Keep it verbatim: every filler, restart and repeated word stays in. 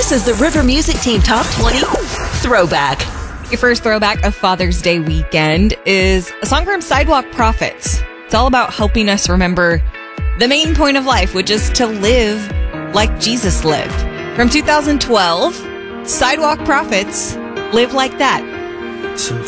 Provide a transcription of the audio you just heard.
This is the River Music Team Top twenty Throwback. Your first throwback of Father's Day weekend is a song from Sidewalk Prophets. It's all about helping us remember the main point of life, which is to live like Jesus lived. From two thousand twelve, Sidewalk Prophets, Live Like That.